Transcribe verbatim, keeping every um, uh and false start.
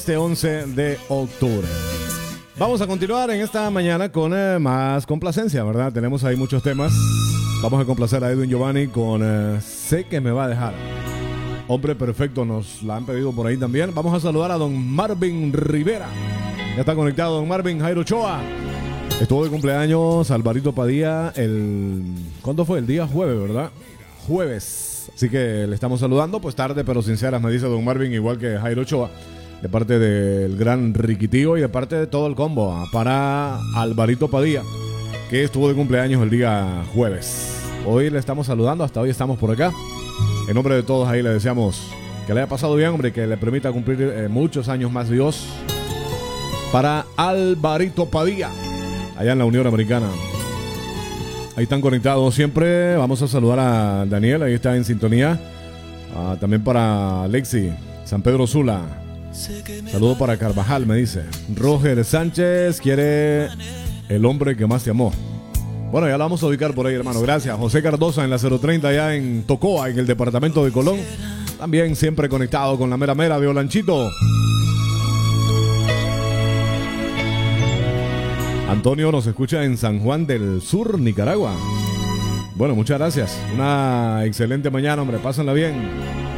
Este once de octubre. Vamos a continuar en esta mañana con eh, más complacencia, ¿verdad? Tenemos ahí muchos temas. Vamos a complacer a Edwin Giovanni con eh, Sé que me va a dejar. Hombre perfecto, nos la han pedido por ahí también. Vamos a saludar a don Marvin Rivera. Ya está conectado don Marvin. Jairo Ochoa. Estuvo de cumpleaños Alvarito Padilla el... ¿Cuándo fue? El día jueves, ¿verdad? Jueves. Así que le estamos saludando, pues tarde pero sinceras, me dice don Marvin, igual que Jairo Ochoa. De parte del gran Riquitío y de parte de todo el combo para Alvarito Padilla, que estuvo de cumpleaños el día jueves. Hoy le estamos saludando, hasta hoy estamos por acá. En nombre de todos ahí le deseamos que le haya pasado bien, hombre, que le permita cumplir eh, muchos años más Dios. Para Alvarito Padilla, allá en la Unión Americana. Ahí están conectados siempre. Vamos a saludar a Daniel, ahí está en sintonía. Uh, también para Lexi, San Pedro Sula. Saludo para Carvajal, me dice. Roger Sánchez quiere el hombre que más te amó. Bueno, ya la vamos a ubicar por ahí, hermano. Gracias. José Cardosa en la cero treinta, allá en Tocoa, en el departamento de Colón. También siempre conectado con la mera mera de Olanchito. Antonio nos escucha en San Juan del Sur, Nicaragua. Bueno, muchas gracias. Una excelente mañana, hombre. Pásenla bien.